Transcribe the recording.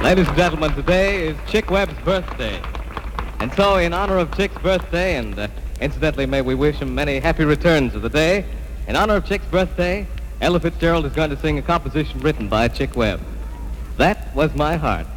Ladies and gentlemen, today is Chick Webb's birthday. And so, in honor of Chick's birthday, and incidentally, may we wish him many happy returns of the day, in honor of Chick's birthday, Ella Fitzgerald is going to sing a composition written by Chick Webb. That Was My Heart.